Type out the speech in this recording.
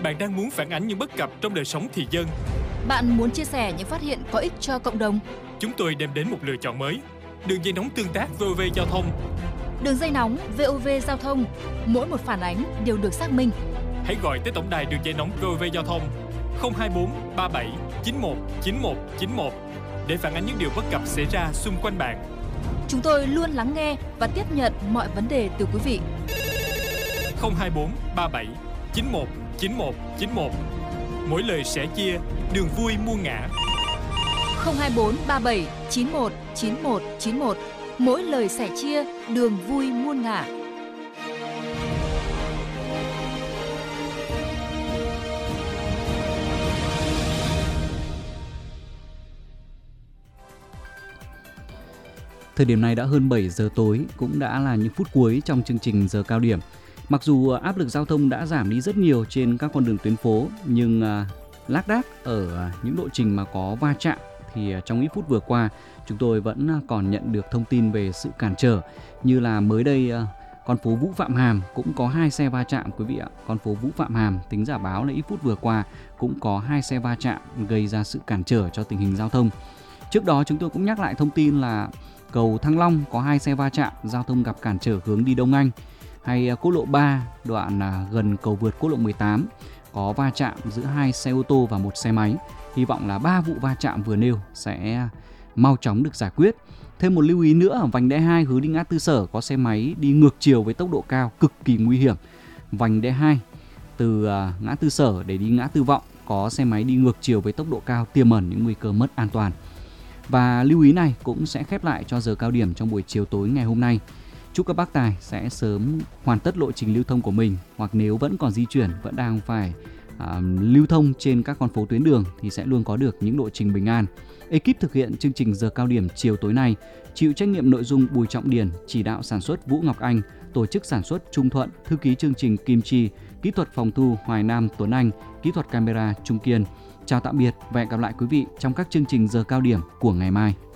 Bạn đang muốn phản ánh những bất cập trong đời sống thị dân. Bạn muốn chia sẻ những phát hiện có ích cho cộng đồng. Chúng tôi đem đến một lựa chọn mới. Đường dây nóng tương tác VOV Giao thông. Đường dây nóng VOV Giao thông. Mỗi một phản ánh đều được xác minh. Hãy gọi tới tổng đài đường dây nóng VOV Giao thông 024 37 91 91 91 để phản ánh những điều bất cập xảy ra xung quanh bạn. Chúng tôi luôn lắng nghe và tiếp nhận mọi vấn đề từ quý vị. 024 37 91 91 91. Mỗi lời sẻ chia, đường vui muôn ngã. 024 37 91 91 91. Mỗi lời sẻ chia, đường vui muôn ngả. Thời điểm này đã hơn 7 giờ tối, cũng đã là những phút cuối trong chương trình giờ cao điểm. Mặc dù áp lực giao thông đã giảm đi rất nhiều trên các con đường tuyến phố, nhưng lác đác ở những lộ trình mà có va chạm thì trong ít phút vừa qua chúng tôi vẫn còn nhận được thông tin về sự cản trở. Như là mới đây con phố Vũ Phạm Hàm cũng có 2 xe va chạm quý vị ạ. Con phố Vũ Phạm Hàm tính giả báo là ít phút vừa qua cũng có 2 xe va chạm gây ra sự cản trở cho tình hình giao thông. Trước đó chúng tôi cũng nhắc lại thông tin là cầu Thăng Long có 2 xe va chạm, giao thông gặp cản trở hướng đi Đông Anh. Hay quốc lộ 3 đoạn gần cầu vượt quốc lộ 18 có va chạm giữa 2 xe ô tô và 1 xe máy. Hy vọng là 3 vụ va chạm vừa nêu sẽ mau chóng được giải quyết. Thêm một lưu ý nữa, ở vành đai 2 hướng đi ngã tư Sở có xe máy đi ngược chiều với tốc độ cao cực kỳ nguy hiểm. Vành đai 2 từ ngã tư Sở để đi ngã tư Vọng có xe máy đi ngược chiều với tốc độ cao tiềm ẩn những nguy cơ mất an toàn. Và lưu ý này cũng sẽ khép lại cho giờ cao điểm trong buổi chiều tối ngày hôm nay. Chúc các bác tài sẽ sớm hoàn tất lộ trình lưu thông của mình, hoặc nếu vẫn còn di chuyển, vẫn đang phải lưu thông trên các con phố tuyến đường thì sẽ luôn có được những lộ trình bình an. Ekip thực hiện chương trình giờ cao điểm chiều tối nay chịu trách nhiệm nội dung Bùi Trọng Điển, chỉ đạo sản xuất Vũ Ngọc Anh, tổ chức sản xuất Trung Thuận, thư ký chương trình Kim Chi, kỹ thuật phòng thu Hoài Nam Tuấn Anh, kỹ thuật camera Trung Kiên. Chào tạm biệt và hẹn gặp lại quý vị trong các chương trình giờ cao điểm của ngày mai.